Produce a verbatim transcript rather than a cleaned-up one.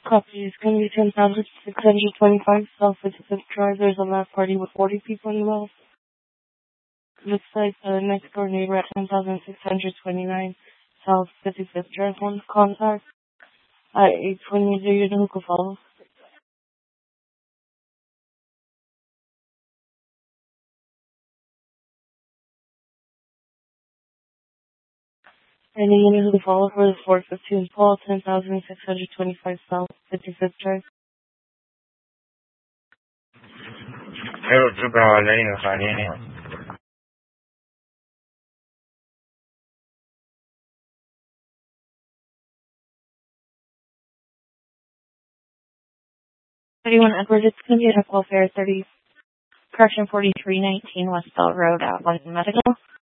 Copy is going to be ten thousand six hundred twenty-five South fifty-fifth Drive. There's a last party with forty people involved. Looks like the next door neighbor at ten thousand six hundred twenty-nine South fifty-fifth Drive wants contact at eight twenty. Do you know who could follow? And you know who could follow for the four fifteen Paul, ten thousand six hundred twenty-five South fifty-fifth Drive. Hello, Jupiter Lane, Fanny. thirty-one Edward, it's going to be at Welfare thirty, correction forty-three nineteen West Bell Road at London Medical.